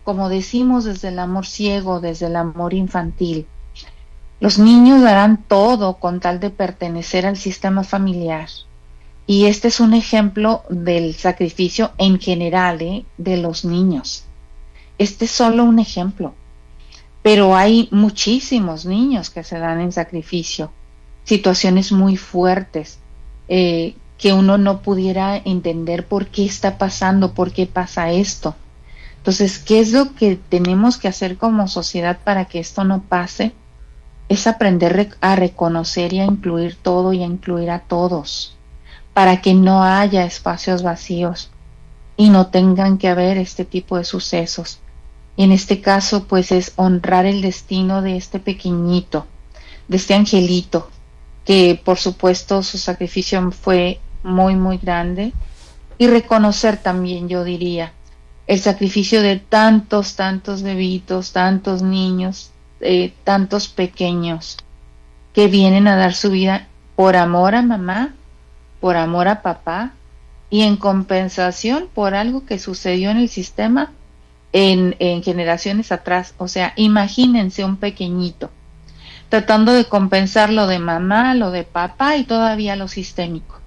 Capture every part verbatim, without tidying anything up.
como decimos, desde el amor ciego, desde el amor infantil. Los niños darán todo con tal de pertenecer al sistema familiar. Y este es un ejemplo del sacrificio en general, ¿eh? de los niños. Este es solo un ejemplo. Pero hay muchísimos niños que se dan en sacrificio. Situaciones muy fuertes eh, que uno no pudiera entender por qué está pasando, por qué pasa esto. Entonces, ¿qué es lo que tenemos que hacer como sociedad para que esto no pase? Es aprender a reconocer y a incluir todo y a incluir a todos, para que no haya espacios vacíos y no tengan que haber este tipo de sucesos. Y en este caso, pues es honrar el destino de este pequeñito, de este angelito, que por supuesto su sacrificio fue muy, muy grande, y reconocer también, yo diría, el sacrificio de tantos, tantos bebitos, tantos niños, eh, tantos pequeños, que vienen a dar su vida por amor a mamá, por amor a papá, y en compensación por algo que sucedió en el sistema en, en generaciones atrás. O sea, imagínense un pequeñito tratando de compensar lo de mamá, lo de papá y todavía lo sistémico.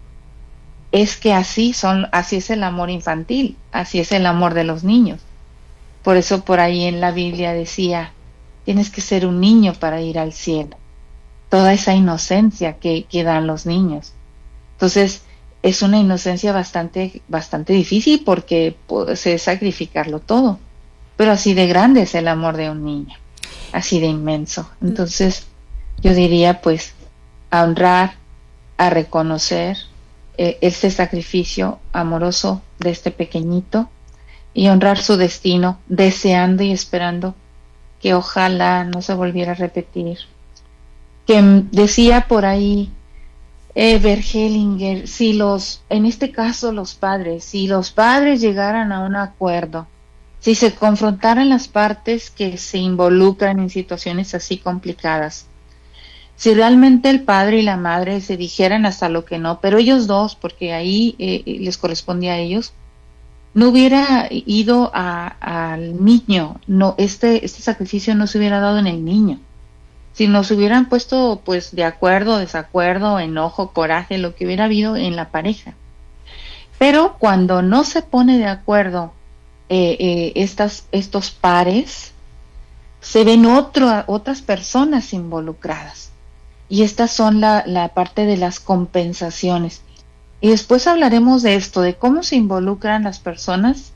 Es que así son, así es el amor infantil, así es el amor de los niños. Por eso por ahí en la Biblia decía, tienes que ser un niño para ir al cielo. Toda esa inocencia que, que dan los niños. Entonces, es una inocencia bastante, bastante difícil porque pues, es sacrificarlo todo. Pero así de grande es el amor de un niño, así de inmenso. Entonces, yo diría pues a honrar, a reconocer eh, este sacrificio amoroso de este pequeñito y honrar su destino, deseando y esperando que ojalá no se volviera a repetir. Que m- decía por ahí eh, Bergelinger, si los, en este caso los padres, si los padres llegaran a un acuerdo, si se confrontaran las partes que se involucran en situaciones así complicadas, si realmente el padre y la madre se dijeran hasta lo que no, pero ellos dos, porque ahí eh, les correspondía a ellos, no hubiera ido a, al niño, no, este, este sacrificio no se hubiera dado en el niño. Si nos hubieran puesto pues de acuerdo, desacuerdo, enojo, coraje, lo que hubiera habido en la pareja. Pero cuando no se pone de acuerdo eh, eh, estas, estos pares, se ven otro, otras personas involucradas. Y estas son la, la parte de las compensaciones. Y después hablaremos de esto, de cómo se involucran las personas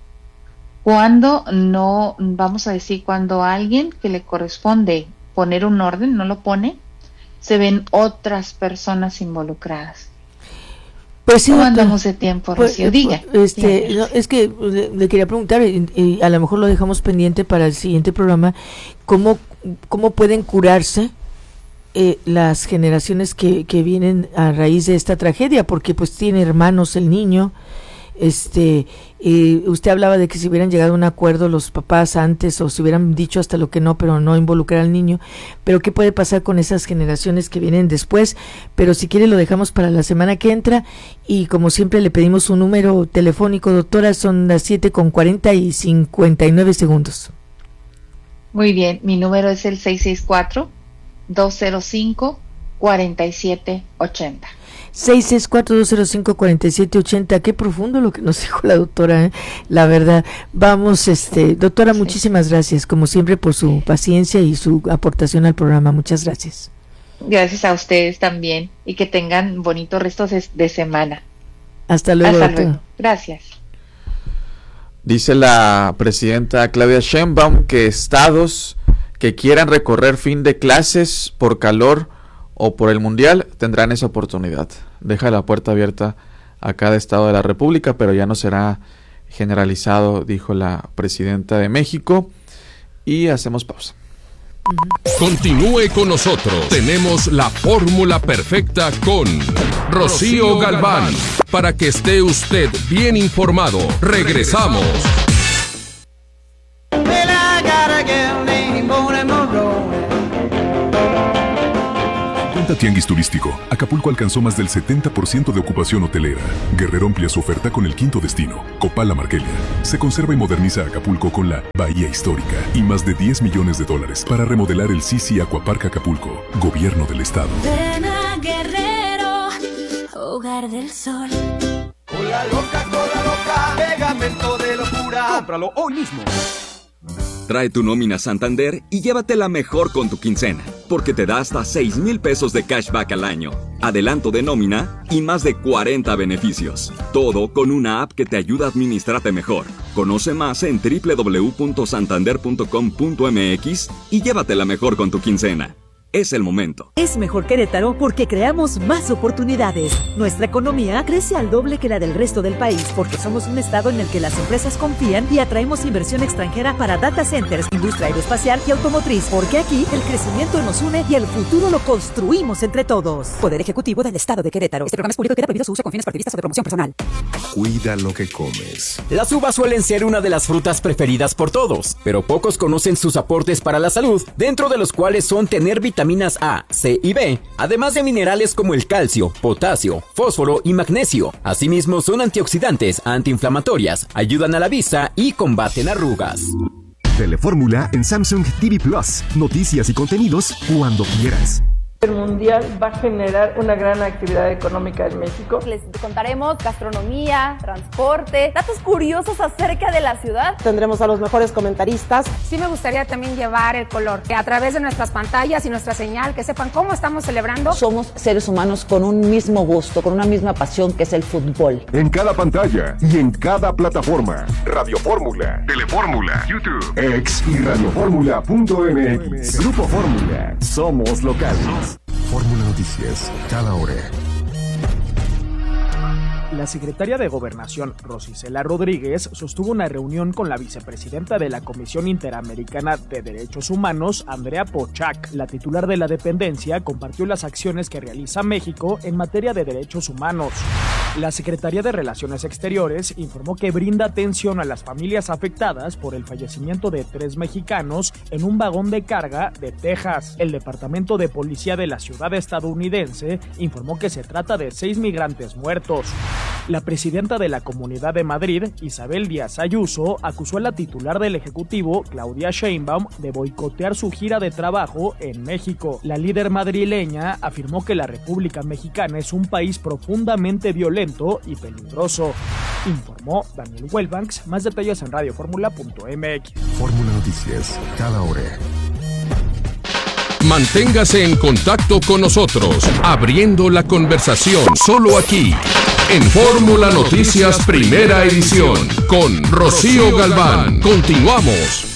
cuando no, vamos a decir, cuando alguien que le corresponde poner un orden no lo pone, se ven otras personas involucradas. Pues sí, ¿Cómo doctor, andamos de tiempo, pues, Rocío? Diga. Este, no, es que le, le quería preguntar, y, y a lo mejor lo dejamos pendiente para el siguiente programa, ¿cómo, cómo pueden curarse eh, las generaciones que, que vienen a raíz de esta tragedia? Porque pues tiene hermanos el niño. Este, eh, usted hablaba de que si hubieran llegado a un acuerdo los papás antes, o si hubieran dicho hasta lo que no, pero no involucrar al niño, pero qué puede pasar con esas generaciones que vienen después. Pero si quiere lo dejamos para la semana que entra, y como siempre le pedimos un número telefónico, doctora. Son las siete con cuarenta y cincuenta y nueve segundos. Muy bien, mi número es el seis seis cuatro, dos cero cinco, cuatro siete ocho cero. seis seis cuatro, dos cero cinco, cuatro siete ocho cero. Qué profundo lo que nos dijo la doctora, ¿eh? La verdad. Vamos, este, doctora, sí. Muchísimas gracias, como siempre, por su paciencia y su aportación al programa. Muchas gracias. Gracias a ustedes también, y que tengan bonitos restos de, de semana. Hasta luego, Hasta doctora. luego. Gracias. Dice la presidenta Claudia Sheinbaum que estados que quieran recorrer fin de clases por calor o por el mundial tendrán esa oportunidad. Deja la puerta abierta a cada estado de la República, pero ya no será generalizado, dijo la presidenta de México. Y hacemos pausa. Continúe con nosotros. Tenemos la fórmula perfecta con Rocío Galván, para que esté usted bien informado. Regresamos. Quinta Tianguis Turístico. Acapulco alcanzó más del setenta por ciento de ocupación hotelera. Guerrero amplia su oferta con el quinto destino, Copala Marquelia. Se conserva y moderniza Acapulco con la Bahía Histórica y más de diez millones de dólares para remodelar el Sisi Aquapark Acapulco. Gobierno del Estado. Ven a Guerrero, hogar del sol. Cola loca, cola loca, pegamento de locura. Cómpralo hoy mismo. Trae tu nómina Santander y llévatela mejor con tu quincena, porque te da hasta seis mil pesos de cashback al año, adelanto de nómina y más de cuarenta beneficios. Todo con una app que te ayuda a administrarte mejor. Conoce más en doble u doble u doble u punto santander punto com punto m x y llévatela mejor con tu quincena. Es el momento. Es mejor Querétaro porque creamos más oportunidades. Nuestra economía crece al doble que la del resto del país porque somos un estado en el que las empresas confían y atraemos inversión extranjera para data centers, industria aeroespacial y automotriz. Porque aquí el crecimiento nos une y el futuro lo construimos entre todos. Poder Ejecutivo del Estado de Querétaro. Este programa es público y queda prohibido su uso con fines partidistas o de promoción personal. Cuida lo que comes. Las uvas suelen ser una de las frutas preferidas por todos, pero pocos conocen sus aportes para la salud, dentro de los cuales son tener vitaminas vitaminas A, C y B, además de minerales como el calcio, potasio, fósforo y magnesio. Asimismo, son antioxidantes, antiinflamatorias, ayudan a la vista y combaten arrugas. Telefórmula en Samsung T V Plus. Noticias y contenidos cuando quieras. El Mundial va a generar una gran actividad económica en México. Les contaremos gastronomía, transporte, datos curiosos acerca de la ciudad. Tendremos a los mejores comentaristas. Sí me gustaría también llevar el color, que a través de nuestras pantallas y nuestra señal, que sepan cómo estamos celebrando. Somos seres humanos con un mismo gusto, con una misma pasión, que es el fútbol. En cada pantalla y en cada plataforma. Radio Fórmula, Telefórmula, YouTube, X y radioformula punto m x. Grupo Fórmula. Somos locales. Fórmula Noticias, cada hora. La secretaria de Gobernación, Rosicela Rodríguez, sostuvo una reunión con la vicepresidenta de la Comisión Interamericana de Derechos Humanos, Andrea Pochac. La titular de la dependencia compartió las acciones que realiza México en materia de derechos humanos. La Secretaría de Relaciones Exteriores informó que brinda atención a las familias afectadas por el fallecimiento de tres mexicanos en un vagón de carga de Texas. El Departamento de Policía de la ciudad estadounidense informó que se trata de seis migrantes muertos. La presidenta de la Comunidad de Madrid, Isabel Díaz Ayuso, acusó a la titular del Ejecutivo, Claudia Sheinbaum, de boicotear su gira de trabajo en México. La líder madrileña afirmó que la República Mexicana es un país profundamente violento y peligroso. Informó Daniel Wellbanks. Más detalles en radioformula punto m x. Fórmula Noticias, cada hora. Manténgase en contacto con nosotros, abriendo la conversación, solo aquí, en Fórmula Noticias Primera Edición, con Rocío Galván. Continuamos.